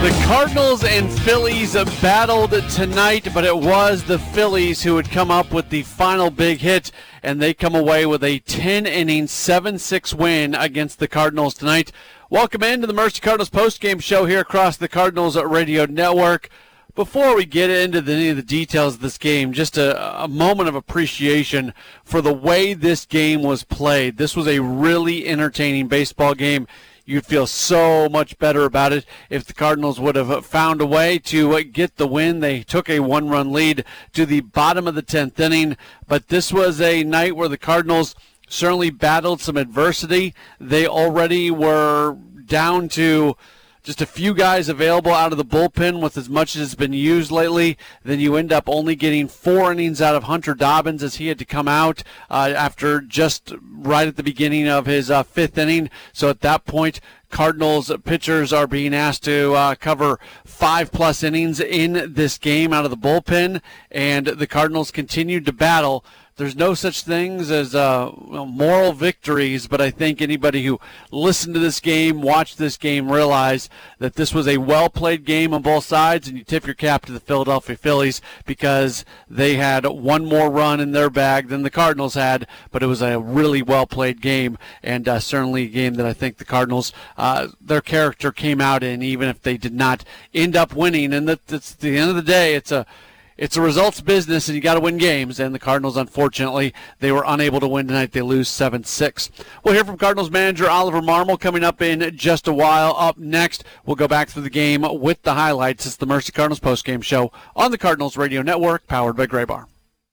The Cardinals and Phillies battled tonight, but it was the Phillies who would come up with the final big hit, and they come away with a 10-inning, 7-6 win against the Cardinals tonight. Welcome into the Mercy Cardinals postgame show here across the Cardinals Radio Network. Before we get into any of the details of this game, just a moment of appreciation for the way this game was played. This was a really entertaining baseball game. You'd feel so much better about it if the Cardinals would have found a way to get the win. They took a one-run lead to the bottom of the 10th inning, but this was a night where the Cardinals certainly battled some adversity. They already were down to just a few guys available out of the bullpen with as much as it's been used lately. Then you end up only getting 4 innings out of Hunter Dobbins as he had to come out after just right at the beginning of his 5th inning. So at that point, Cardinals pitchers are being asked to cover 5+ innings in this game out of the bullpen, and the Cardinals continued to battle. There's no such things as moral victories, but I think anybody who listened to this game, watched this game, realized that this was a well-played game on both sides, and you tip your cap to the Philadelphia Phillies because they had one more run in their bag than the Cardinals had, but it was a really well-played game, and certainly a game that I think the Cardinals, their character came out in, even if they did not end up winning. And that's at the end of the day, it's a results business, and you got to win games. And the Cardinals, unfortunately, they were unable to win tonight. They lose 7-6. We'll hear from Cardinals manager Oliver Marmol coming up in just a while. Up next, we'll go back through the game with the highlights. It's the Mercy Cardinals postgame show on the Cardinals Radio Network, powered by Graybar.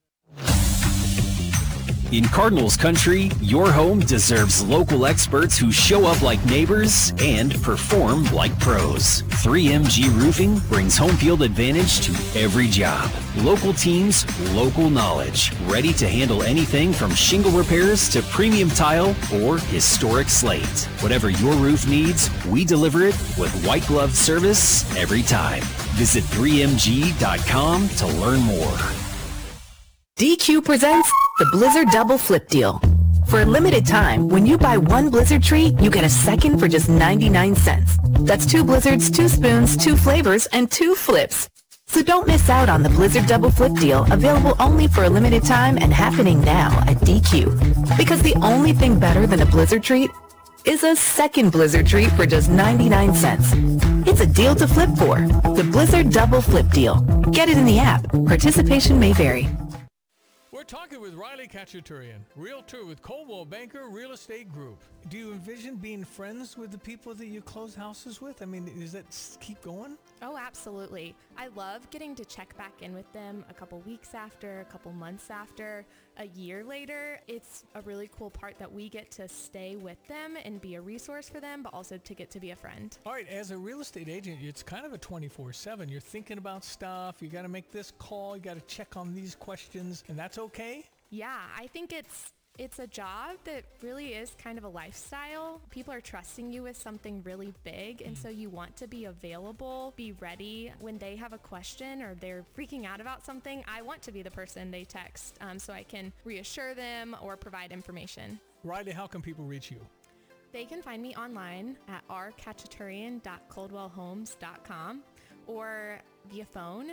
In Cardinals country, your home deserves local experts who show up like neighbors and perform like pros. 3MG Roofing brings home field advantage to every job. Local teams, local knowledge, ready to handle anything from shingle repairs to premium tile or historic slate. Whatever your roof needs, we deliver it with white glove service every time. Visit 3mg.com to learn more. DQ presents the Blizzard Double Flip Deal. For a limited time, when you buy one Blizzard treat, you get a second for just 99 cents. That's 2 Blizzards, 2 spoons, 2 flavors, and 2 flips. So don't miss out on the Blizzard Double Flip Deal, available only for a limited time and happening now at DQ. Because the only thing better than a Blizzard treat is a second Blizzard treat for just 99 cents. It's a deal to flip for. The Blizzard Double Flip Deal. Get it in the app. Participation may vary. We're talking with Riley Kachaturian, realtor with Coldwell Banker Real Estate Group. Do you envision being friends with the people that you close houses with? I mean, does that keep going? Oh, absolutely. I love getting to check back in with them a couple weeks after, a couple months after, a year later. It's a really cool part that we get to stay with them and be a resource for them, but also to get to be a friend. All right, as a real estate agent, it's kind of a 24/7. You're thinking about stuff. You got to make this call. You got to check on these questions, and that's okay? Yeah, I think it's a job that really is kind of a lifestyle. People are trusting you with something really big, and so you want to be available, be ready when they have a question or they're freaking out about something. I want to be the person they text so I can reassure them or provide information. Riley, how can people reach you? They can find me online at rkachaturian.coldwellhomes.com or via phone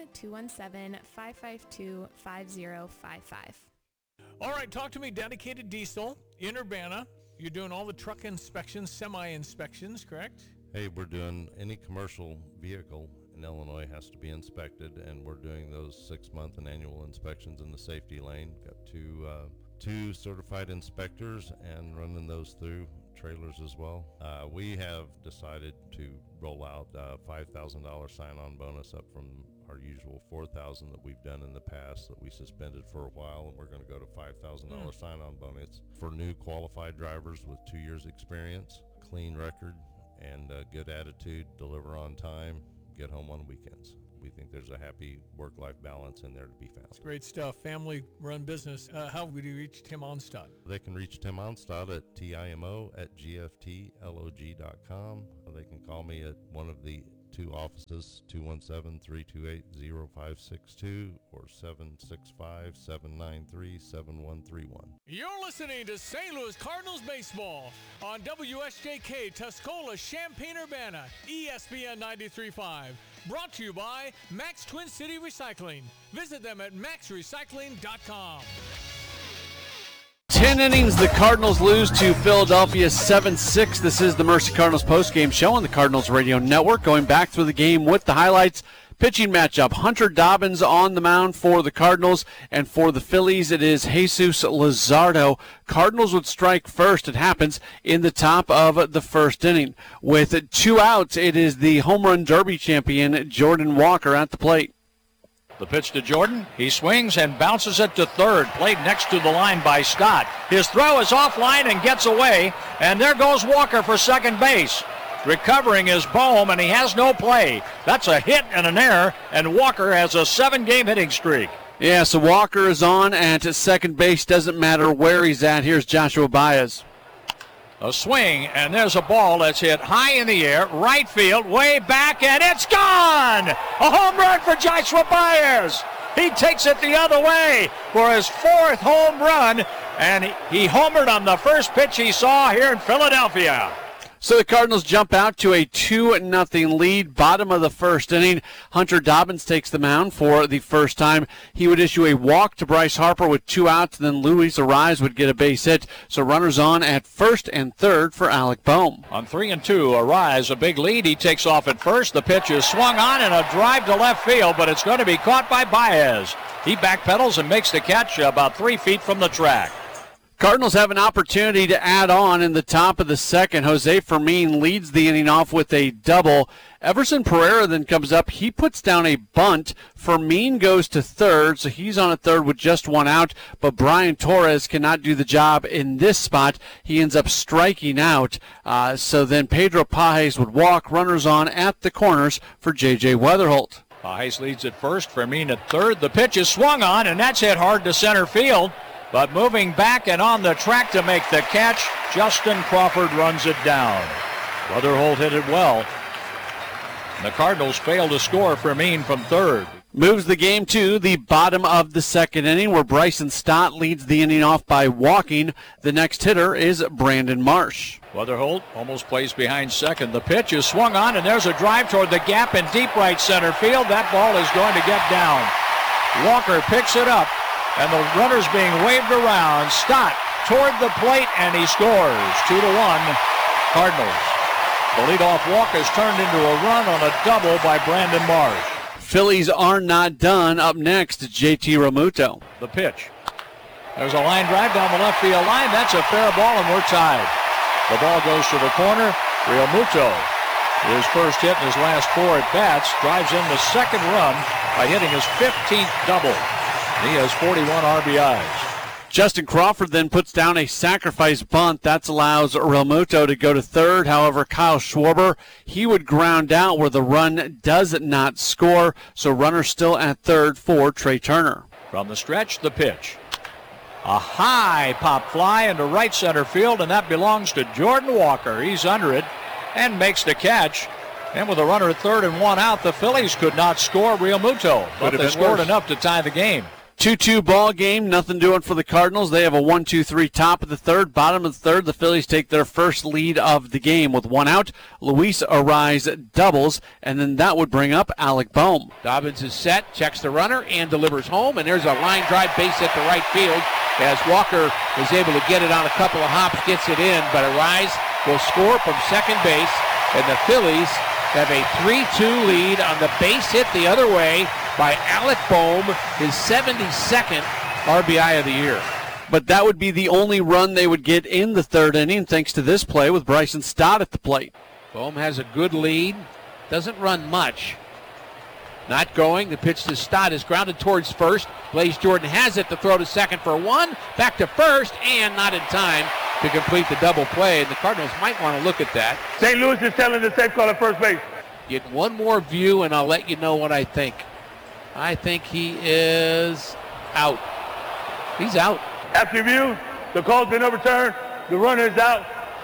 217-552-5055. All right, talk to me. Dedicated Diesel in Urbana. You're doing all the truck inspections, semi-inspections, correct? Hey, we're doing any commercial vehicle in Illinois has to be inspected, and we're doing those 6-month and annual inspections in the safety lane. Got two certified inspectors and running those through trailers as well. We have decided to roll out a $5,000 sign-on bonus up from our usual $4,000 that we've done in the past that we suspended for a while, and we're going to go to $5,000 sign-on bonus for new qualified drivers with 2 years experience, clean record, and a good attitude, deliver on time, get home on weekends. We think there's a happy work-life balance in there to be found. It's great stuff. Family-run business. How would you reach Tim Onstad? They can reach Tim Onstad at TIMO@GFTLOG.com. They can call me at one of the 2 offices, 217-328-0562 or 765-793-7131. You're listening to St. Louis Cardinals baseball on WSJK Tuscola, Champaign-Urbana, ESPN 93.5. Brought to you by Max Twin City Recycling. Visit them at maxrecycling.com. 10 innings, the Cardinals lose to Philadelphia 7-6. This is the Mercy Cardinals postgame show on the Cardinals Radio Network. Going back through the game with the highlights. Pitching matchup, Hunter Dobbins on the mound for the Cardinals, and for the Phillies, it is Jesus Luzardo. Cardinals would strike first. It happens in the top of the first inning. With 2 outs, it is the home run derby champion, Jordan Walker, at the plate. The pitch to Jordan. He swings and bounces it to third. Played next to the line by Stott. His throw is offline and gets away. And there goes Walker for second base. Recovering is Bohm, and he has no play. That's a hit and an error, and Walker has a 7-game hitting streak. Yeah, so Walker is on at second base. Doesn't matter where he's at. Here's Joshua Baez. A swing, and there's a ball that's hit high in the air, right field, way back, and it's gone! A home run for Joshua Baez! He takes it the other way for his 4th home run, and he homered on the first pitch he saw here in Philadelphia. So the Cardinals jump out to a 2-0 lead, bottom of the first inning. Hunter Dobbins takes the mound for the first time. He would issue a walk to Bryce Harper with 2 outs, and then Luis Arraez would get a base hit. So runners on at first and third for Alec Bohm. On 3-2, Arraez, a big lead. He takes off at first. The pitch is swung on and a drive to left field, but it's going to be caught by Baez. He backpedals and makes the catch about 3 feet from the track. Cardinals have an opportunity to add on in the top of the second. Jose Fermin leads the inning off with a double. Everson Pereira then comes up. He puts down a bunt. Fermin goes to third, so he's on at third with just 1 out. But Brian Torres cannot do the job in this spot. He ends up striking out. So then Pedro Pages would walk. Runners on at the corners for J.J. Weatherholt. Pages leads at first. Fermin at third. The pitch is swung on, and that's hit hard to center field. But moving back and on the track to make the catch, Justin Crawford runs it down. Weatherholt hit it well. The Cardinals fail to score. Fermin from third. Moves the game to the bottom of the second inning, where Bryson Stott leads the inning off by walking. The next hitter is Brandon Marsh. Weatherholt almost plays behind second. The pitch is swung on, and there's a drive toward the gap in deep right center field. That ball is going to get down. Walker picks it up. And the runner's being waved around. Stott toward the plate, and he scores. 2-1, Cardinals. The leadoff walk is turned into a run on a double by Brandon Marsh. Phillies are not done. Up next, JT Realmuto. The pitch. There's a line drive down the left field line. That's a fair ball, and we're tied. The ball goes to the corner. Realmuto, his first hit in his last 4 at-bats, drives in the second run by hitting his 15th double. He has 41 RBIs. Justin Crawford then puts down a sacrifice bunt. That allows Realmuto to go to third. However, Kyle Schwarber, he would ground out where the run does not score. So runner still at third for Trey Turner. From the stretch, the pitch. A high pop fly into right center field, and that belongs to Jordan Walker. He's under it and makes the catch. And with a runner at third and 1 out, the Phillies could not score Realmuto, but they scored enough to tie the game. 2-2 ball game, nothing doing for the Cardinals. They have a 1-2-3 top of the third. Bottom of the third, the Phillies take their first lead of the game with 1 out. Luis Arraez doubles, and then that would bring up Alec Bohm. Dobbins is set, checks the runner, and delivers home, and there's a line drive base hit to right field as Walker is able to get it on a couple of hops, gets it in, but Arraez will score from second base, and the Phillies have a 3-2 lead on the base hit the other way by Alec Bohm, his 72nd RBI of the year. But that would be the only run they would get in the third inning thanks to this play with Bryson Stott at the plate. Bohm has a good lead, doesn't run much. Not going, the pitch to Stott is grounded towards first. Blaze Jordan has it to throw to second for 1, back to first, and not in time to complete the double play. And the Cardinals might want to look at that. St. Louis is telling the safe call at first base. Get one more view, and I'll let you know what I think. I think he is out. He's out. After review, the call's been overturned. The runner is out.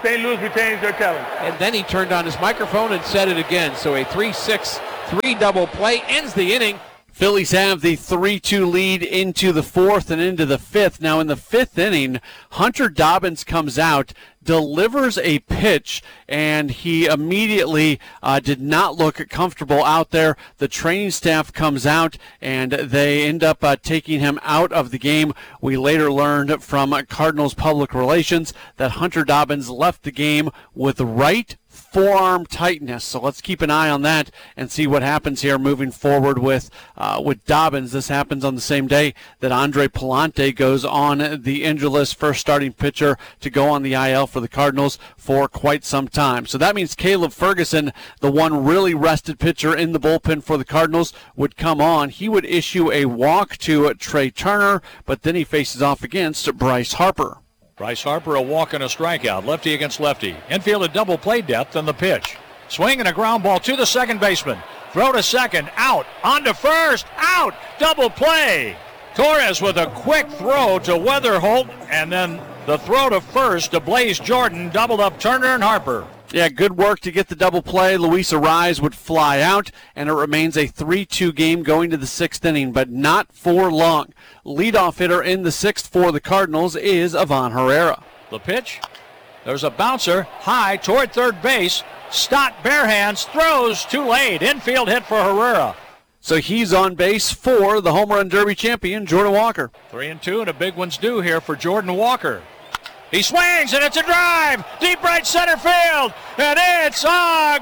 St. Louis retains their talent. And then he turned on his microphone and said it again. So a 3-6-3 double play ends the inning. Phillies have the 3-2 lead into the fourth and into the fifth. Now in the fifth inning, Hunter Dobbins comes out, delivers a pitch, and he immediately did not look comfortable out there. The training staff comes out, and they end up taking him out of the game. We later learned from Cardinals Public Relations that Hunter Dobbins left the game with right forearm tightness. So let's keep an eye on that and see what happens here moving forward with Dobbins. This happens on the same day that Andre Palante goes on the injured list, first starting pitcher to go on the IL for the Cardinals for quite some time. So that means Caleb Ferguson, the one really rested pitcher in the bullpen for the Cardinals, would come on. He would issue a walk to Trey Turner, but then he faces off against Bryce Harper. Bryce Harper, a walk and a strikeout. Lefty against lefty. Infield at double play depth and the pitch. Swing and a ground ball to the second baseman. Throw to second. Out. On to first. Out. Double play. Torres with a quick throw to Weatherholt, and then the throw to first to Blaze Jordan. Doubled up Turner and Harper. Yeah, good work to get the double play. Luis Arraez would fly out, and it remains a 3-2 game going to the sixth inning, but not for long. Leadoff hitter in the sixth for the Cardinals is Ivan Herrera. The pitch. There's a bouncer high toward third base. Stott bare hands, throws too late. Infield hit for Herrera. So he's on base for the home run derby champion, Jordan Walker. 3-2, and a big one's due here for Jordan Walker. He swings, and it's a drive. Deep right center field, and it's a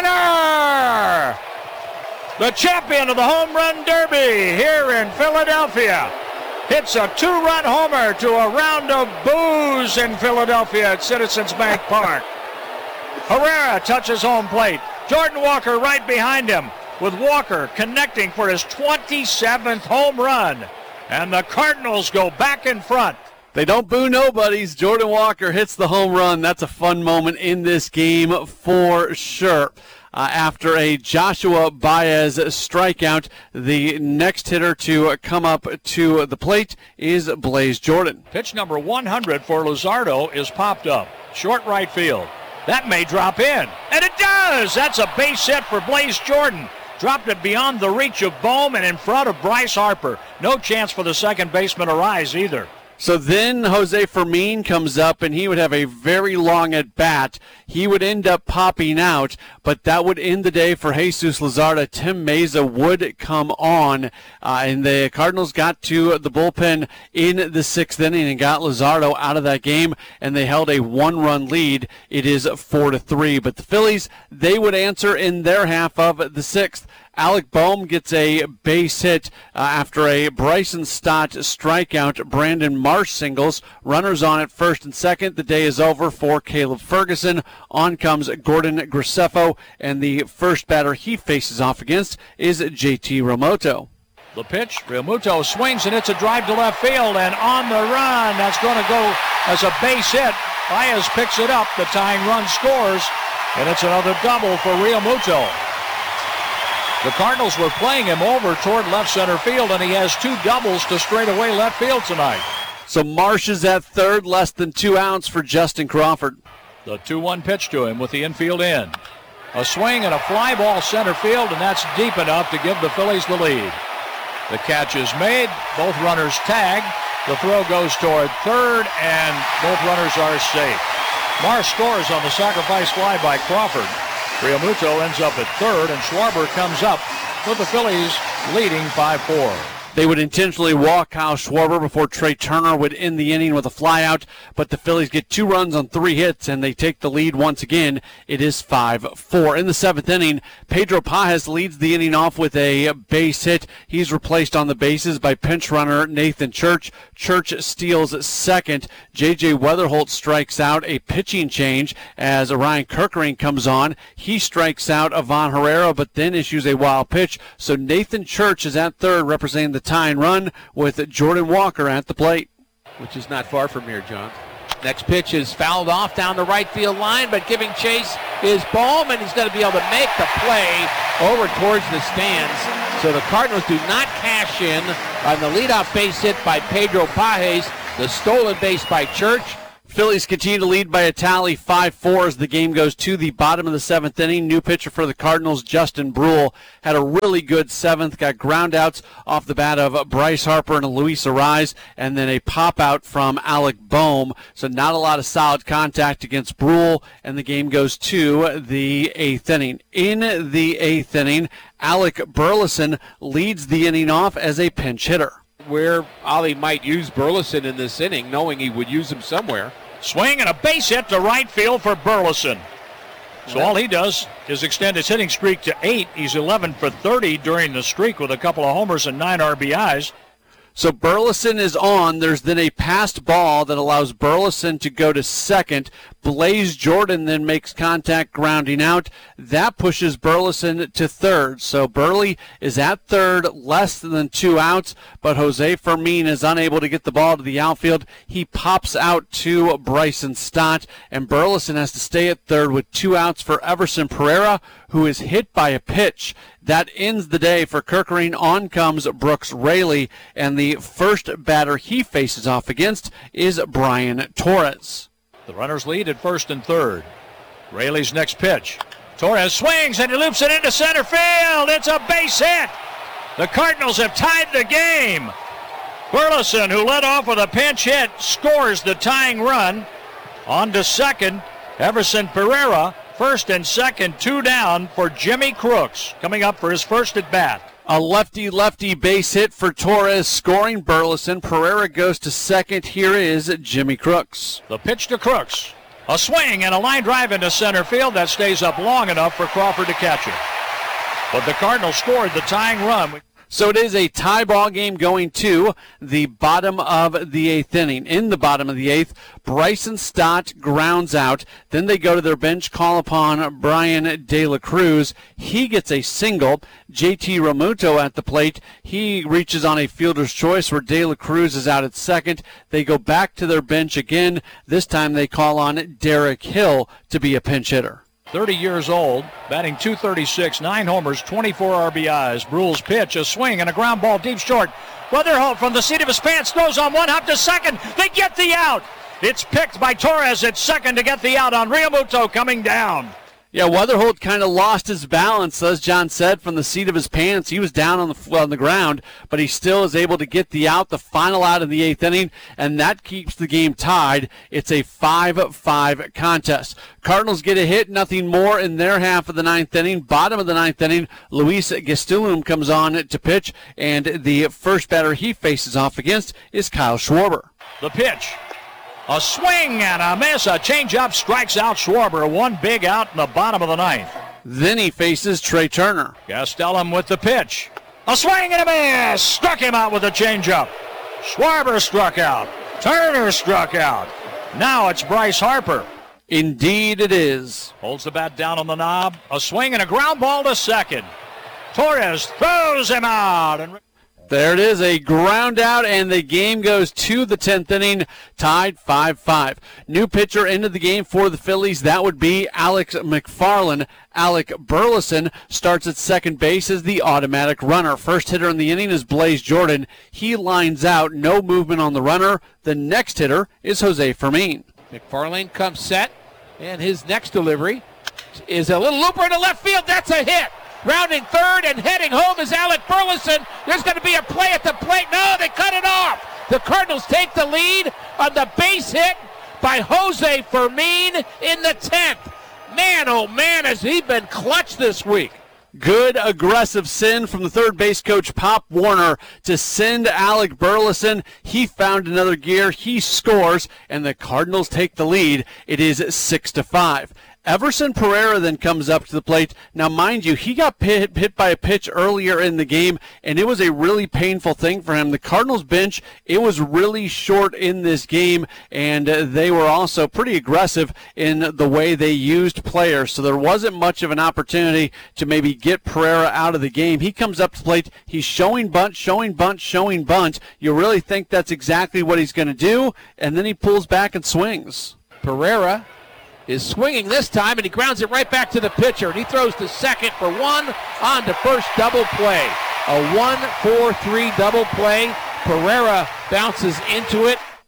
goner! The champion of the home run derby here in Philadelphia hits a two-run homer to a round of boos in Philadelphia at Citizens Bank Park. Herrera touches home plate. Jordan Walker right behind him, with Walker connecting for his 27th home run. And the Cardinals go back in front. They don't boo nobodies. Jordan Walker hits the home run. That's a fun moment in this game for sure. After a Joshua Baez strikeout, the next hitter to come up to the plate is Blaze Jordan. Pitch number 100 for Luzardo is popped up. Short right field. That may drop in. And it does! That's a base hit for Blaze Jordan. Dropped it beyond the reach of Bohm and in front of Bryce Harper. No chance for the second baseman Arraez either. So then Jose Fermin comes up, and he would have a very long at-bat. He would end up popping out, but that would end the day for Jesus Luzardo. Tim Meza would come on, and the Cardinals got to the bullpen in the sixth inning and got Luzardo out of that game, and they held a one-run lead. It is 4-3. But the Phillies, they would answer in their half of the sixth. Alec Bohm gets a base hit after a Bryson Stott strikeout. Brandon Marsh singles. Runners on at first and second. The day is over for Caleb Ferguson. On comes Gordon Graceffo, and the first batter he faces off against is JT Realmuto. The pitch, Realmuto swings, and it's a drive to left field, and on the run, that's going to go as a base hit. Baez picks it up. The tying run scores, and it's another double for Realmuto. The Cardinals were playing him over toward left center field, and he has two doubles to straightaway left field tonight. So Marsh is at third, less than 2 outs for Justin Crawford. The 2-1 pitch to him with the infield in. A swing and a fly ball center field, and that's deep enough to give the Phillies the lead. The catch is made. Both runners tag. The throw goes toward third, and both runners are safe. Marsh scores on the sacrifice fly by Crawford. Realmuto ends up at third, and Schwarber comes up with the Phillies leading 5-4. They would intentionally walk Kyle Schwarber before Trey Turner would end the inning with a flyout, but the Phillies get 2 runs on 3 hits, and they take the lead once again. It is 5-4. In the seventh inning, Pedro Pages leads the inning off with a base hit. He's replaced on the bases by pinch runner Nathan Church. Church steals second. J.J. Weatherholt strikes out. A pitching change as Ryan Kerkering comes on. He strikes out Ivan Herrera, but then issues a wild pitch. So Nathan Church is at third, representing the tying run with Jordan Walker at the plate. Which is not far from here, John. Next pitch is fouled off down the right field line, but giving chase is Bohm, and he's going to be able to make the play over towards the stands. So the Cardinals do not cash in on the leadoff base hit by Pedro Pages, the stolen base by Church. Phillies continue to lead by a tally 5-4 as the game goes to the bottom of the 7th inning. New pitcher for the Cardinals, Justin Brule, had a really good 7th, got ground outs off the bat of Bryce Harper and Luis Arraez, and then a pop out from Alec Boehm. So not a lot of solid contact against Brule, and the game goes to the 8th inning. In the 8th inning, Alec Burleson leads the inning off as a pinch hitter. Where Ollie might use Burleson in this inning, knowing he would use him somewhere. Swing and a base hit to right field for Burleson. So all he does is extend his hitting streak to 8. He's 11 for 30 during the streak with a couple of homers and 9 RBIs. So Burleson is on. There's then a passed ball that allows Burleson to go to second. Blaze Jordan then makes contact grounding out. That pushes Burleson to third. So Burley is at third, less than 2 outs, but Jose Fermin is unable to get the ball to the outfield. He pops out to Bryson Stott, and Burleson has to stay at third with 2 outs for Everson Pereira, who is hit by a pitch. That ends the day for Kerkering. On comes Brooks Raley, and the first batter he faces off against is Brian Torres. The runners lead at first and third. Raley's next pitch. Torres swings and he loops it into center field. It's a base hit. The Cardinals have tied the game. Burleson, who led off with a pinch hit, scores the tying run. On to second, Everson Pereira. First and second, 2 down for Jimmy Crooks, coming up for his first at bat. A lefty-lefty base hit for Torres, scoring Burleson. Pereira goes to second. Here is Jimmy Crooks. The pitch to Crooks. A swing and a line drive into center field. That stays up long enough for Crawford to catch it. But the Cardinals scored the tying run. So it is a tie ball game going to the bottom of the 8th inning. In the bottom of the 8th, Bryson Stott grounds out. Then they go to their bench, call upon Brian De La Cruz. He gets a single. JT Realmuto at the plate. He reaches on a fielder's choice where De La Cruz is out at second. They go back to their bench again. This time they call on Derek Hill to be a pinch hitter. 30 years old, batting .236, 9 homers, 24 RBIs. Brule's pitch, a swing, and a ground ball deep short. Weatherholt from the seat of his pants throws on one hop to second. They get the out. It's picked by Torres at second to get the out on Realmuto coming down. Yeah, Weatherholt kind of lost his balance, as John said, from the seat of his pants. He was down on the ground, but he still is able to get the out, the final out in the 8th inning, and that keeps the game tied. It's a 5-5 contest. Cardinals get a hit, nothing more in their half of the 9th inning. Bottom of the 9th inning, Luis Gastelum comes on to pitch, and the first batter he faces off against is Kyle Schwarber. The pitch. A swing and a miss. A changeup strikes out Schwarber. One big out in the bottom of the 9th. Then he faces Trey Turner. Gastelum with the pitch. A swing and a miss. Struck him out with a changeup. Schwarber struck out. Turner struck out. Now it's Bryce Harper. Indeed it is. Holds the bat down on the knob. A swing and a ground ball to second. Torres throws him out. And there it is, a ground out, and the game goes to the 10th inning, tied 5-5. New pitcher into the game for the Phillies, that would be Alex McFarland. Alec Burleson starts at second base as the automatic runner. First hitter in the inning is Blaze Jordan. He lines out, no movement on the runner. The next hitter is Jose Fermin. McFarlane comes set, and his next delivery is a little looper to left field. That's a hit. Rounding third and heading home is Alec Burleson. There's going to be a play at the plate. No, they cut it off. The Cardinals take the lead on the base hit by Jose Fermin in the 10th. Man, oh man, has he been clutch this week. Good aggressive send from the third base coach, Pop Warner, to send Alec Burleson. He found another gear. He scores, and the Cardinals take the lead. It is 6-5. Everson Pereira then comes up to the plate. Now, mind you, he got hit by a pitch earlier in the game, and it was a really painful thing for him. The Cardinals bench, it was really short in this game, and they were also pretty aggressive in the way they used players. So there wasn't much of an opportunity to maybe get Pereira out of the game. He comes up to the plate. He's showing bunt, showing bunt, showing bunt. You really think that's exactly what he's going to do, and then he pulls back and swings. Pereira is swinging this time, and he grounds it right back to the pitcher, and he throws to second for one, on to first, double play. A 1-4-3 double play. Pereira bounces into it,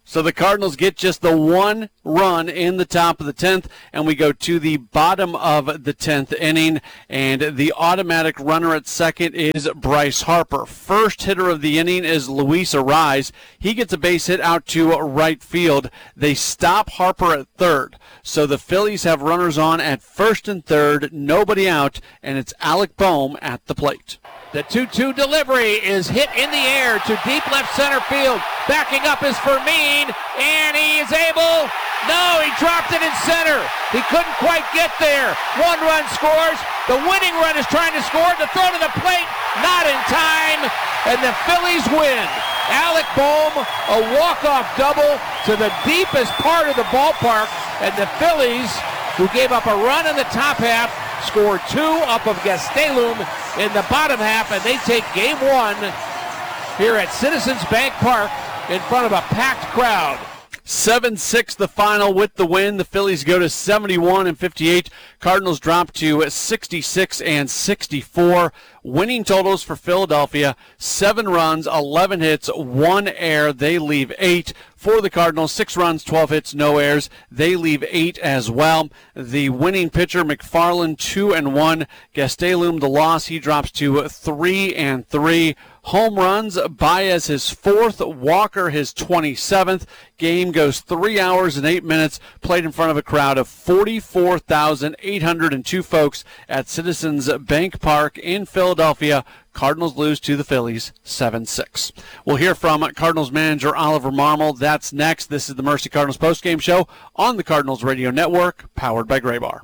So the Cardinals get just the one run in the top of the 10th, and we go to the bottom of the 10th inning, and the automatic runner at second is Bryce Harper. First hitter of the inning is Luis Arraez. He gets a base hit out to right field. They stop Harper at third. So the Phillies have runners on at first and third, nobody out, and it's Alec Bohm at the plate. The 2-2 delivery is hit in the air to deep left center field. Backing up is Fermin, and he is able. No, he dropped it in center. He couldn't quite get there. One run scores. The winning run is trying to score. The throw to the plate, not in time, and the Phillies win. Alec Bohm, a walk-off double to the deepest part of the ballpark, and the Phillies, who gave up a run in the top half, score 2 up of Gastelum in the bottom half, and they take game 1 here at Citizens Bank Park in front of a packed crowd. 7-6 the final with the win. The Phillies go to 71-58. Cardinals drop to 66-64. Winning totals for Philadelphia, 7 runs, 11 hits, 1 error. They leave 8. For the Cardinals, 6 runs, 12 hits, no errors. They leave 8 as well. The winning pitcher, McFarland, 2-1. Gastelum, the loss, he drops to 3-3. Home runs, Baez his 4th, Walker his 27th. Game goes 3 hours and 8 minutes, played in front of a crowd of 44,802 folks at Citizens Bank Park in Philadelphia. Cardinals lose to the Phillies 7-6. We'll hear from Cardinals manager Oliver Marmol. That's next. This is the Mercy Cardinals postgame show on the Cardinals Radio Network, powered by Graybar.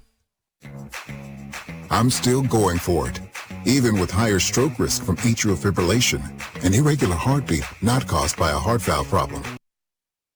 I'm still going for it, even with higher stroke risk from atrial fibrillation, an irregular heartbeat not caused by a heart valve problem.